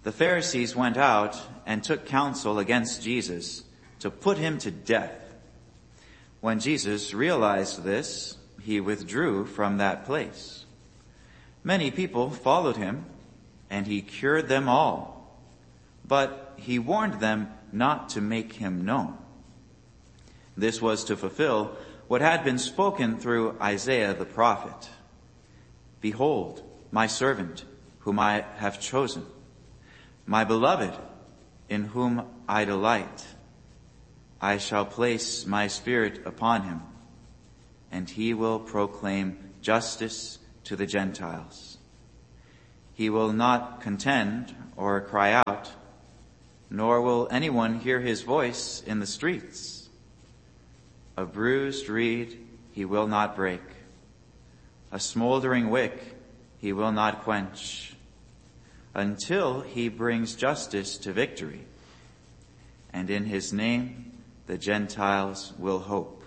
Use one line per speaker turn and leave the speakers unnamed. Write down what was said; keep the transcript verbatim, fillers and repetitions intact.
The Pharisees went out and took counsel against Jesus to put him to death. When Jesus realized this, he withdrew from that place. Many people followed him, and he cured them all. But he warned them not to make him known. This was to fulfill what had been spoken through Isaiah the prophet. Behold, my servant, whom I have chosen, my beloved, in whom I delight. I shall place my spirit upon him, and he will proclaim justice to the Gentiles. He will not contend or cry out, nor will anyone hear his voice in the streets. A bruised reed he will not break. A smoldering wick he will not quench, until he brings justice to victory. And in his name the Gentiles will hope.